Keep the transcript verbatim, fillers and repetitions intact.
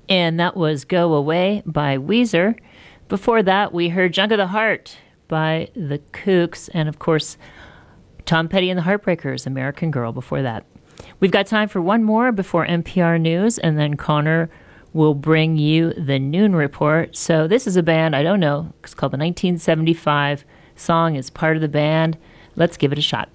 And that was Go Away by Weezer. Before that, we heard Junk of the Heart by the Kooks. And of course, Tom Petty and the Heartbreakers, American Girl before that. We've got time for one more before N P R News, and then Connor will bring you the Noon Report. So this is a band, I don't know, it's called the nineteen seventy-five song. It's part of the band. Let's give it a shot.